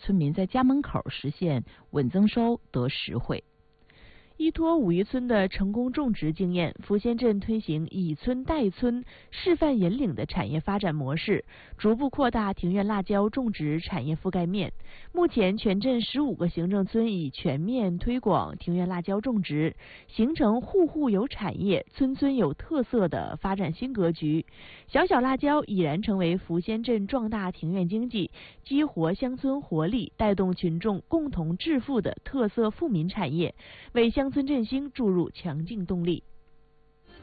村民在家门口实现稳增收得实惠。 依托武夷村的成功种植经验，福仙镇推行以村带村示范引领的产业发展模式，逐步扩大庭院辣椒种植产业覆盖面。目前，全镇15个行政村已全面推广庭院辣椒种植，形成户户有产业、村村有特色的发展新格局。小小辣椒已然成为福仙镇壮大庭院经济、激活乡村活力、带动群众共同致富的特色富民产业，为乡村振兴注入强劲动力。